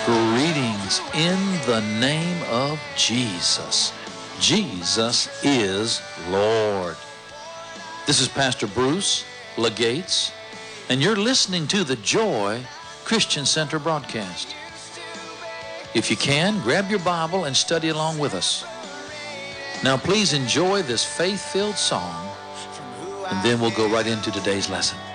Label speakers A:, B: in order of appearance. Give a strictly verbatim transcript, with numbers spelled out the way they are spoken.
A: Greetings in the name of Jesus. Jesus is Lord. This is Pastor Bruce Legates, and you're listening to the Joy Christian Center broadcast. If you can, grab your Bible and study along with us. Now please enjoy this faith-filled song, and then we'll go right into today's lesson.